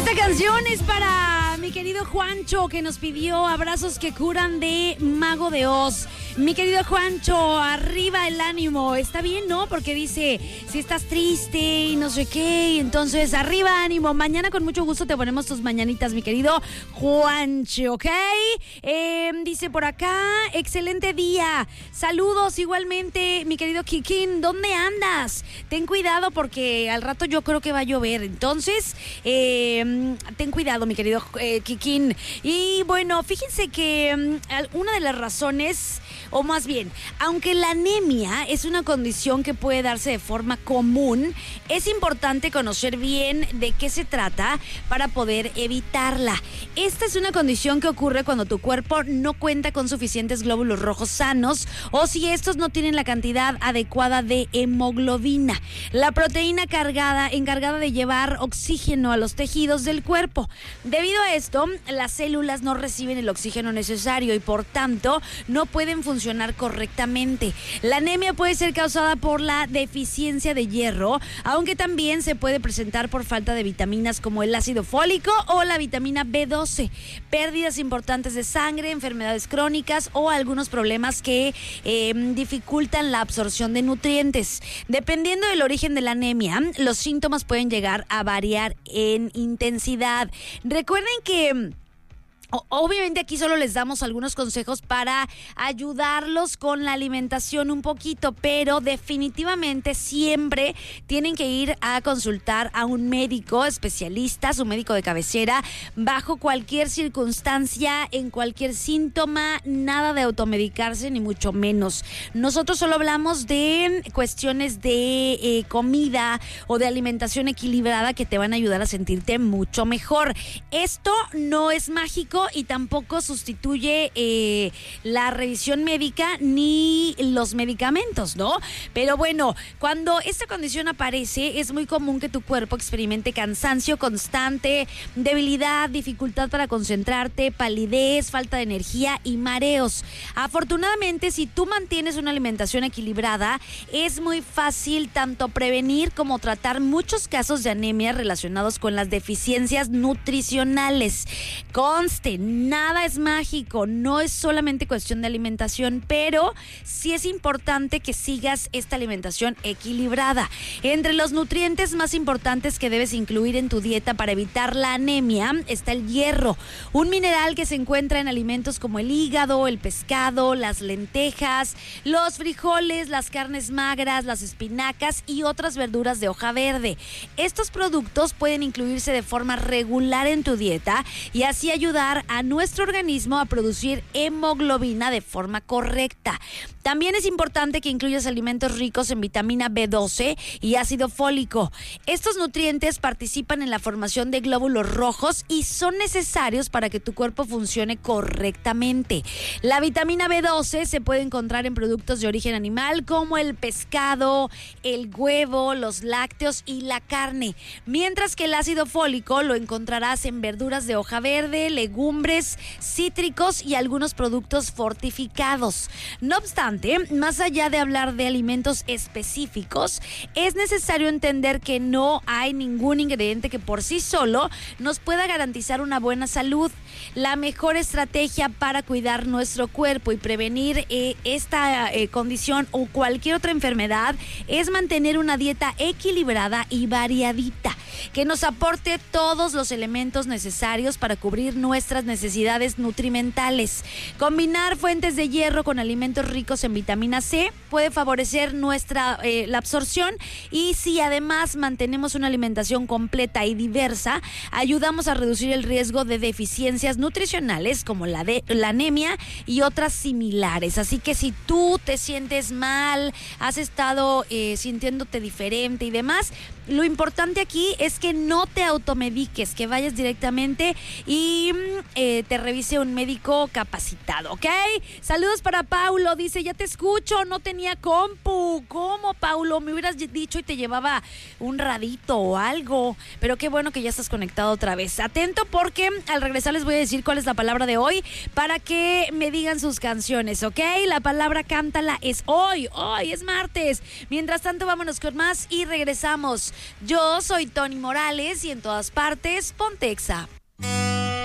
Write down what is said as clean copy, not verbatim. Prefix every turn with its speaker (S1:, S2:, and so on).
S1: Esta canción es para mi querido Juancho, que nos pidió Abrazos que curan de Mago de Oz. Mi querido Juancho, arriba el ánimo. Está bien, ¿no? Porque dice, si estás triste y no sé qué, entonces arriba ánimo. Mañana con mucho gusto te ponemos tus mañanitas, mi querido Juancho, ¿ok? Dice por acá, excelente día. Saludos igualmente, mi querido Kikín. ¿Dónde andas? Ten cuidado porque al rato yo creo que va a llover. Entonces, ten cuidado, mi querido Kikín. Y bueno, fíjense que una de las razones, o más bien, aunque la anemia es una condición que puede darse de forma común, es importante conocer bien de qué se trata para poder evitarla. Esta es una condición que ocurre cuando tu cuerpo no cuenta con suficientes glóbulos rojos sanos o si estos no tienen la cantidad adecuada de hemoglobina, la proteína encargada de llevar oxígeno a los tejidos del cuerpo. Debido a esto, las células no reciben el oxígeno necesario y por tanto no pueden funcionar correctamente. La anemia puede ser causada por la deficiencia de hierro, aunque también se puede presentar por falta de vitaminas como el ácido fólico o la vitamina B12, pérdidas importantes de sangre, enfermedades crónicas o algunos problemas que dificultan la absorción de nutrientes. Dependiendo del origen de la anemia, los síntomas pueden llegar a variar en intensidad. Recuerden que obviamente aquí solo les damos algunos consejos para ayudarlos con la alimentación un poquito, pero definitivamente siempre tienen que ir a consultar a un médico especialista, su médico de cabecera, bajo cualquier circunstancia, en cualquier síntoma, nada de automedicarse ni mucho menos. Nosotros solo hablamos de cuestiones de comida o de alimentación equilibrada que te van a ayudar a sentirte mucho mejor. Esto no es mágico y tampoco sustituye la revisión médica ni los medicamentos, ¿no? Pero bueno, cuando esta condición aparece, es muy común que tu cuerpo experimente cansancio constante, debilidad, dificultad para concentrarte, palidez, falta de energía y mareos. Afortunadamente, si tú mantienes una alimentación equilibrada, es muy fácil tanto prevenir como tratar muchos casos de anemia relacionados con las deficiencias nutricionales. Conste, nada es mágico, no es solamente cuestión de alimentación, pero sí es importante que sigas esta alimentación equilibrada. Entre los nutrientes más importantes que debes incluir en tu dieta para evitar la anemia está el hierro, un mineral que se encuentra en alimentos como el hígado, el pescado, las lentejas, los frijoles, las carnes magras, las espinacas y otras verduras de hoja verde. Estos productos pueden incluirse de forma regular en tu dieta y así ayudar a nuestro organismo a producir hemoglobina de forma correcta. También es importante que incluyas alimentos ricos en vitamina B12 y ácido fólico. Estos nutrientes participan en la formación de glóbulos rojos y son necesarios para que tu cuerpo funcione correctamente. La vitamina B12 se puede encontrar en productos de origen animal como el pescado, el huevo, los lácteos y la carne, mientras que el ácido fólico lo encontrarás en verduras de hoja verde, legumbres, cítricos y algunos productos fortificados. No obstante, más allá de hablar de alimentos específicos, es necesario entender que no hay ningún ingrediente que por sí solo nos pueda garantizar una buena salud. La mejor estrategia para cuidar nuestro cuerpo y prevenir esta condición o cualquier otra enfermedad es mantener una dieta equilibrada y variadita, que nos aporte todos los elementos necesarios para cubrir nuestras necesidades nutrimentales. Combinar fuentes de hierro con alimentos ricos en vitamina C puede favorecer la absorción, y si además mantenemos una alimentación completa y diversa, ayudamos a reducir el riesgo de deficiencias nutricionales como la anemia y otras similares. Así que si tú te sientes mal, has estado sintiéndote diferente y demás, lo importante aquí es que no te automediques, que vayas directamente y te revise un médico capacitado, ¿ok? Saludos para Paulo, dice, ya te escucho, no tenía compu. ¿Cómo, Paulo? Me hubieras dicho y te llevaba un radito o algo, pero qué bueno que ya estás conectado otra vez. Atento porque al regresar les voy a decir cuál es la palabra de hoy para que me digan sus canciones, ¿ok? La palabra cántala es hoy es martes. Mientras tanto, vámonos con más y regresamos. Yo soy Tony Morales y en todas partes, Pontexa.